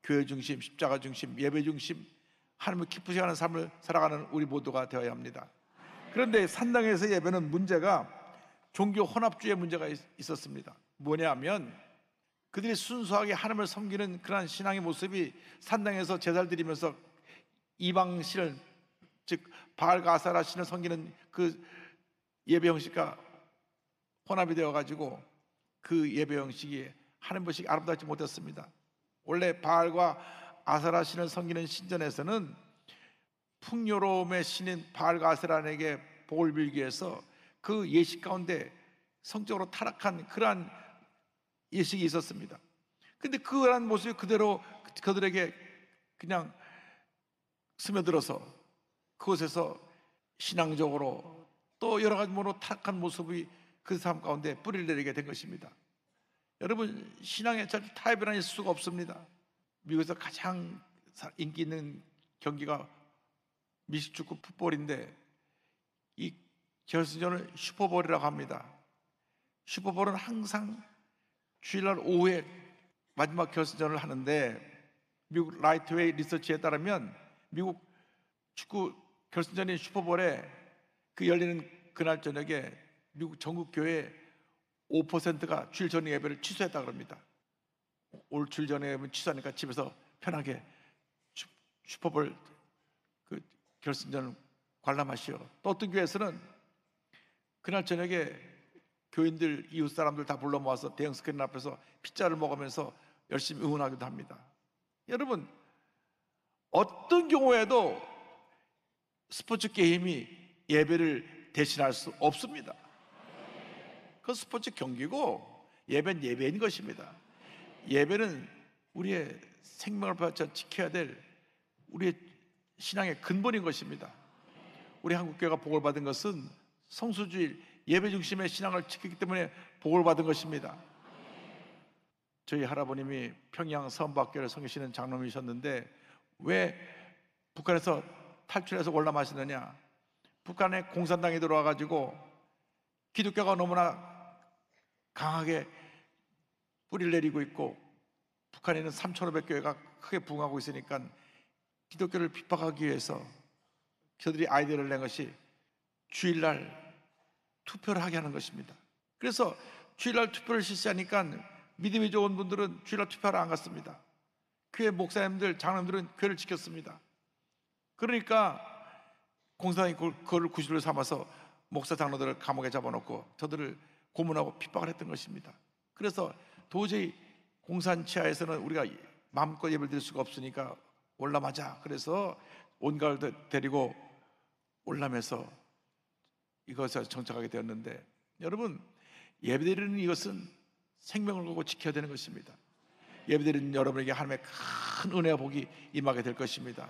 교회 중심, 십자가 중심, 예배 중심, 하나님을 기쁘시게 하는 삶을 살아가는 우리 모두가 되어야 합니다. 그런데 산당에서 예배는 문제가 종교 혼합주의 문제가 있었습니다. 뭐냐면 그들이 순수하게 하나님을 섬기는 그러한 신앙의 모습이 산당에서 제사를 드리면서 이방신을, 즉 바알과 아세라 신을 섬기는 그 예배 형식과 혼합이 되어가지고 그 예배 형식이 하나님 보시기 아름답지 못했습니다. 원래 바알과 아세라 신을 섬기는 신전에서는 풍요로움의 신인 바알과 아세라에게 복을 빌기 위해서 그 예식 가운데 성적으로 타락한 그러한 예식이 있었습니다. 근데 그러한 모습이 그대로 그들에게 그냥 스며들어서 그곳에서 신앙적으로 또 여러 가지 모로 타락한 모습이 그 삶 가운데 뿌리를 내리게 된 것입니다. 여러분, 신앙의 타협이라는 수가 없습니다. 미국에서 가장 인기 있는 경기가 미식축구 풋볼인데 이 결승전을 슈퍼볼이라고 합니다. 슈퍼볼은 항상 주일날 오후에 마지막 결승전을 하는데 미국 라이트웨이 리서치에 따르면 미국 축구 결승전인 슈퍼볼에 그 열리는 그날 저녁에 미국 전국 교회 5%가 주일 전에 예배를 취소했다 그럽니다. 올 주일 전에 예배는 취소하니까 집에서 편하게 슈퍼볼 그 결승전을 관람하시오. 또 어떤 교회에서는 그날 저녁에 교인들, 이웃 사람들 다 불러 모아서 대형 스크린 앞에서 피자를 먹으면서 열심히 응원하기도 합니다. 여러분, 어떤 경우에도 스포츠 게임이 예배를 대신할 수 없습니다. 그 스포츠 경기고 예배는 예배인 것입니다. 예배는 우리의 생명을 바쳐 지켜야 될 우리의 신앙의 근본인 것입니다. 우리 한국교회가 복을 받은 것은 성수주일 예배 중심의 신앙을 지키기 때문에 복을 받은 것입니다. 저희 할아버님이 평양 서원박교를 섬기시는 장로님이셨는데 왜 북한에서 탈출해서 월남하시느냐? 북한에 공산당이 들어와가지고 기독교가 너무나 강하게 뿌리를 내리고 있고 북한에는 3,500교회가 크게 부흥하고 있으니까 기독교를 핍박하기 위해서 저들이 아이디어를 낸 것이 주일날 투표를 하게 하는 것입니다. 그래서 주일날 투표를 실시하니까 믿음이 좋은 분들은 주일날 투표하러 안 갔습니다. 교회 목사님들, 장로님들은 교회를 지켰습니다. 그러니까 공산당이 그걸 구실로 삼아서 목사 장로들을 감옥에 잡아놓고 저들을 고문하고 핍박을 했던 것입니다. 그래서 도저히 공산 치하에서는 우리가 마음껏 예배를 드릴 수가 없으니까 월남하자. 그래서 온 가을 데리고 월남에서 이것을 정착하게 되었는데, 여러분, 예배드리는 이것은 생명을 걸고 지켜야 되는 것입니다. 예배드리는 여러분에게 하나님의 큰 은혜와 복이 임하게 될 것입니다.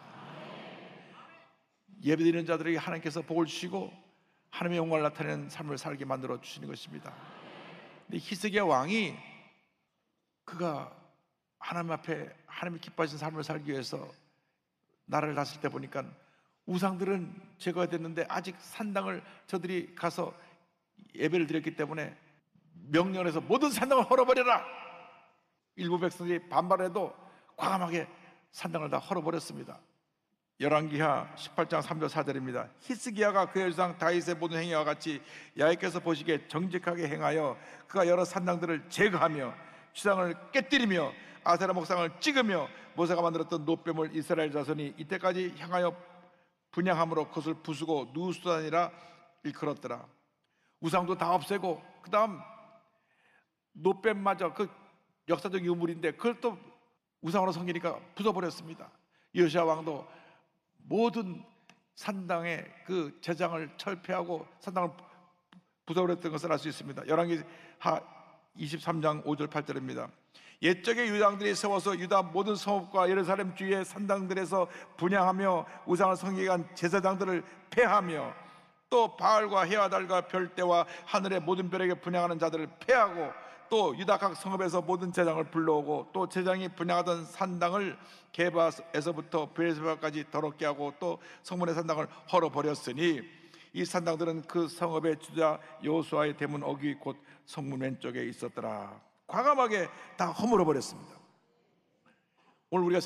예배드리는 자들에게 하나님께서 복을 주시고 하나님의 영광을 나타내는 삶을 살게 만들어 주시는 것입니다. 근데 히스기야 왕이 그가 하나님 앞에 하나님이 기뻐하시는 삶을 살기 위해서 나라를 다스릴 때 보니까 우상들은 제거가 됐는데 아직 산당을 저들이 가서 예배를 드렸기 때문에 명령을 해서 모든 산당을 헐어버려라. 일부 백성들이 반발해도 과감하게 산당을 다 헐어버렸습니다. 열왕기하 18장 3절 4절입니다. 히스기야가 그의 조상 다윗의 모든 행위와 같이 여호와께서 보시기에 정직하게 행하여 그가 여러 산당들을 제거하며 주상을 깨뜨리며 아세라 목상을 찍으며 모세가 만들었던 노뱀을 이스라엘 자손이 이때까지 향하여 분향함으로 그것을 부수고 누수도 아니라 일컬었더라. 우상도 다 없애고 그 다음 노뱀마저 그 역사적 유물인데 그걸 또 우상으로 섬기니까 부숴버렸습니다. 여호시아 왕도 모든 산당의 그 제장을 철폐하고 산당을 부숴버렸던 것을 알 수 있습니다. 열왕기하 23장 5절 8절입니다. 옛적의 유당들이 세워서 유다 모든 성읍과 예루살렘 주위의 산당들에서 분향하며 우상을 섬기게 한 제사장들을 폐하며 또 바알과 해와 달과 별대와 하늘의 모든 별에게 분향하는 자들을 폐하고 또 유다 각 성읍에서 모든 제장을 불러오고 또 제장이 분향하던 산당을 게바에서부터 브에세바까지 더럽게 하고 또 성문의 산당을 헐어버렸으니 이 산당들은 그 성읍의 주자 여호수아의 대문 어귀 곧 성문 왼쪽에 있었더라. 과감하게 다 허물어 버렸습니다. 오늘 우리가